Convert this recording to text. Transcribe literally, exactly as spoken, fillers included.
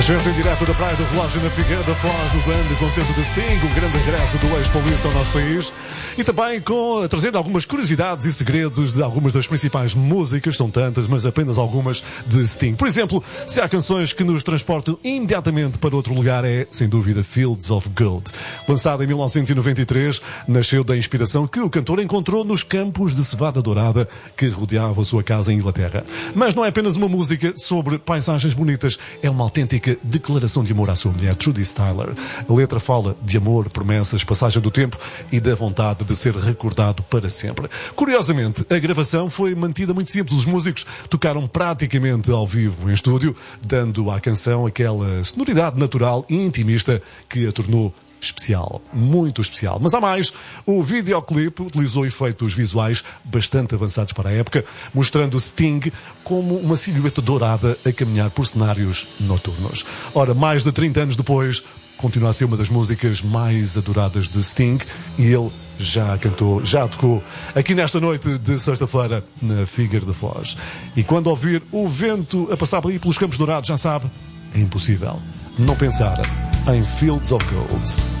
Renascença em direto da Praia do Relógio na Figueira da Foz, no grande concerto de Sting, o grande regresso do ex-Police ao nosso país. E também com, trazendo algumas curiosidades e segredos de algumas das principais músicas, são tantas, mas apenas algumas, de Sting. Por exemplo, se há canções que nos transportam imediatamente para outro lugar, é, sem dúvida, Fields of Gold. Lançada em mil novecentos e noventa e três, nasceu da inspiração que o cantor encontrou nos campos de cevada dourada que rodeavam a sua casa em Inglaterra. Mas não é apenas uma música sobre paisagens bonitas, é uma autêntica declaração de amor à sua mulher, Trudy Styler. A letra fala de amor, promessas, passagem do tempo e da vontade de ser recordado para sempre. Curiosamente, a gravação foi mantida muito simples. Os músicos tocaram praticamente ao vivo em estúdio, dando à canção aquela sonoridade natural e intimista que a tornou especial, muito especial. Mas há mais, o videoclipe utilizou efeitos visuais bastante avançados para a época, mostrando Sting como uma silhueta dourada a caminhar por cenários noturnos. Ora, mais de trinta anos depois, continua a ser uma das músicas mais adoradas de Sting e ele já cantou, já tocou aqui nesta noite de sexta-feira na Figueira da Foz. E quando ouvir o vento a passar ali pelos Campos Dourados, já sabe, é impossível não pensar em Fields of Gold.